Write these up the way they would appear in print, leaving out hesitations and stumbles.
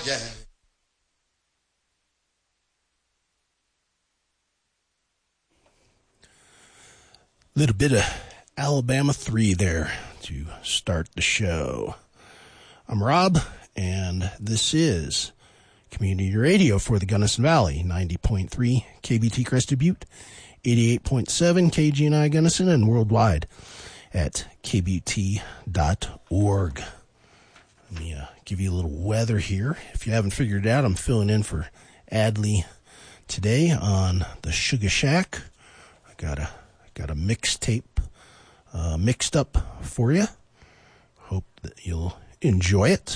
Georgia. Little bit of Alabama 3 there to start the show. I'm Rob, and this is Community Radio for the Gunnison Valley, 90.3 KBT Crested Butte, 88.7 KGNI Gunnison, and worldwide at kbt.org. Let me give you a little weather here. If you haven't figured it out, I'm filling in for Adley today on the Sugar Shack. I got a mixtape mixed up for you. Hope that you'll enjoy it.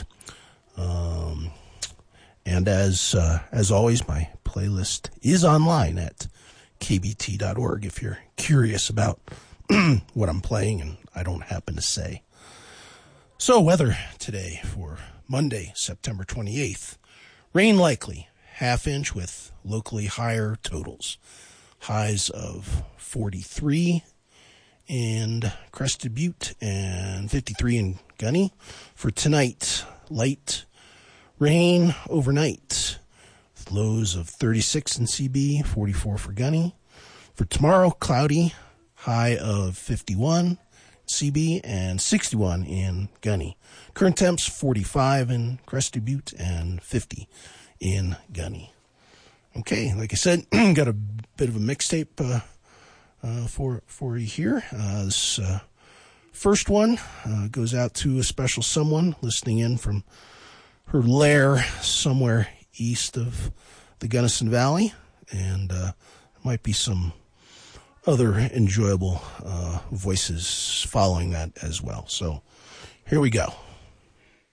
And as always, my playlist is online at kbt.org if you're curious about what I'm playing and I don't happen to say. So weather today for Monday, September 28th. Rain likely, ½ inch with locally higher totals. Highs of 43 in Crested Butte and 53 in Gunny. For tonight, light rain overnight. Lows of 36 in CB, 44 for Gunny. For tomorrow, cloudy, high of 51 CB and 61 in Gunny. Current temps 45 in Crested Butte and 50 in Gunny. Okay, like I said, got a bit of a mixtape for you here. This first one goes out to a special someone listening in from her lair somewhere east of the Gunnison Valley, and might be some other enjoyable voices following that as well. So here we go.